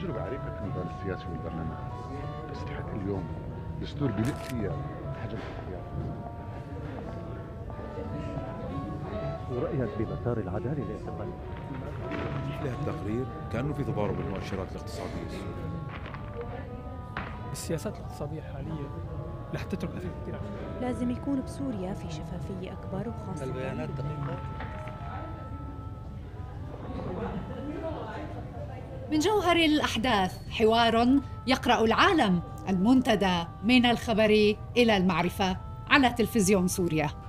تجربة عريقة في النظام السياسي والبرلماني تستحق اليوم دستور بلق فيها حجم الاختيار. ورأيك بمسار العدالة الاعتقالي؟ يحلى هالتقرير كأنه في تضارب بالمؤشرات الاقتصادية السورية. السياسات الاقتصادية الحالية رح تترك أثر كثير. لازم يكون بسوريا في شفافية أكبر وخاصة البيانات دقيقة. من جوهر الأحداث حوار يقرأ العالم، المنتدى من الخبر إلى المعرفة على تلفزيون سوريا.